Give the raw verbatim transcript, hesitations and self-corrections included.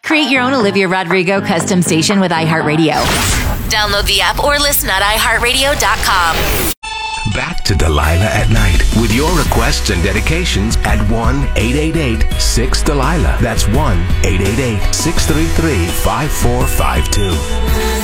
Create your own Olivia Rodrigo custom station with iHeartRadio. Download the app or listen at i heart radio dot com. Back to Delilah at Night with your requests and dedications at one eight eight eight six Delilah. That's one eight eight eight six three three five four five two.